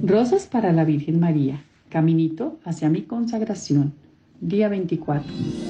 Rosas para la Virgen María. Caminito hacia mi consagración. Día 24.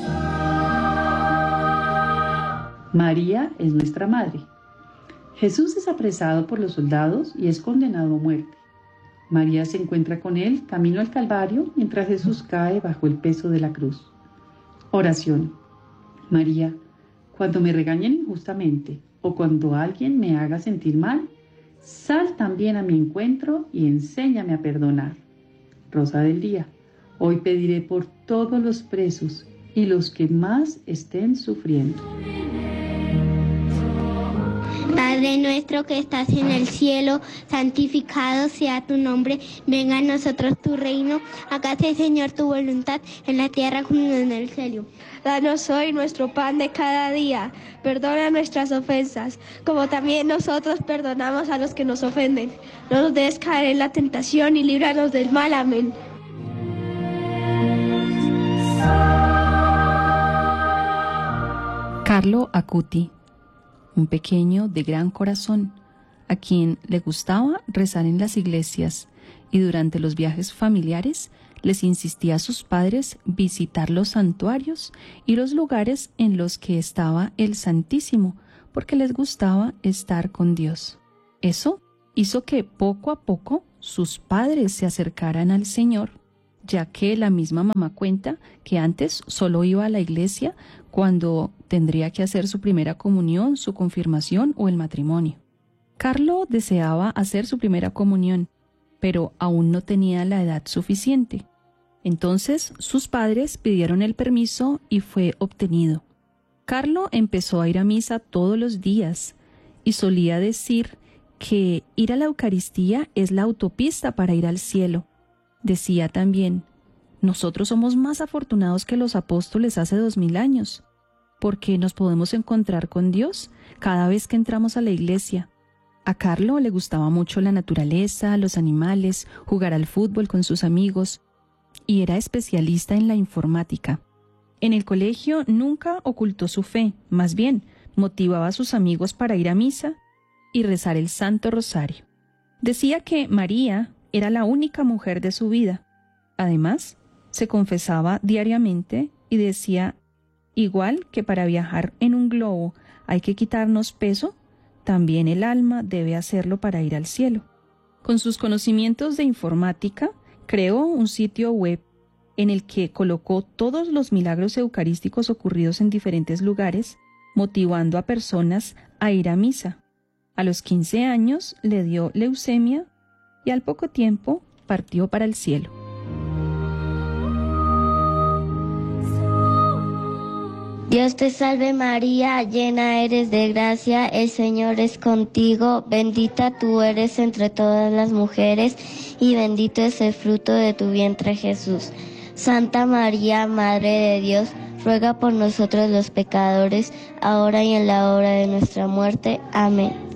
María es nuestra madre. Jesús es apresado por los soldados y es condenado a muerte. María se encuentra con él camino al Calvario mientras Jesús cae bajo el peso de la cruz. Oración. María, cuando me regañen injustamente o cuando alguien me haga sentir mal, sal también a mi encuentro y enséñame a perdonar. Rosa del día. Hoy pediré por todos los presos y los que más estén sufriendo. Padre nuestro que estás en el cielo, santificado sea tu nombre, venga a nosotros tu reino, hágase Señor tu voluntad en la tierra como en el cielo. Danos hoy nuestro pan de cada día, perdona nuestras ofensas, como también nosotros perdonamos a los que nos ofenden. No nos dejes caer en la tentación y líbranos del mal. Amén. Carlo Acuti, un pequeño de gran corazón, a quien le gustaba rezar en las iglesias y durante los viajes familiares les insistía a sus padres visitar los santuarios y los lugares en los que estaba el Santísimo, porque les gustaba estar con Dios. Eso hizo que poco a poco sus padres se acercaran al Señor, ya que la misma mamá cuenta que antes solo iba a la iglesia cuando tendría que hacer su primera comunión, su confirmación o el matrimonio. Carlo deseaba hacer su primera comunión, pero aún no tenía la edad suficiente. Entonces sus padres pidieron el permiso y fue obtenido. Carlo empezó a ir a misa todos los días y solía decir que ir a la Eucaristía es la autopista para ir al cielo. Decía también: nosotros somos más afortunados que los apóstoles hace 2000 años, porque nos podemos encontrar con Dios cada vez que entramos a la iglesia. A Carlo le gustaba mucho la naturaleza, los animales, jugar al fútbol con sus amigos, y era especialista en la informática. En el colegio nunca ocultó su fe, más bien motivaba a sus amigos para ir a misa y rezar el Santo Rosario. Decía que María era la única mujer de su vida. Además, se confesaba diariamente y decía: igual que para viajar en un globo hay que quitarnos peso, también el alma debe hacerlo para ir al cielo. Con sus conocimientos de informática, creó un sitio web en el que colocó todos los milagros eucarísticos ocurridos en diferentes lugares, motivando a personas a ir a misa. A los 15 años le dio leucemia y al poco tiempo partió para el cielo. Dios te salve María, llena eres de gracia, el Señor es contigo, bendita tú eres entre todas las mujeres y bendito es el fruto de tu vientre Jesús. Santa María, Madre de Dios, ruega por nosotros los pecadores, ahora y en la hora de nuestra muerte. Amén.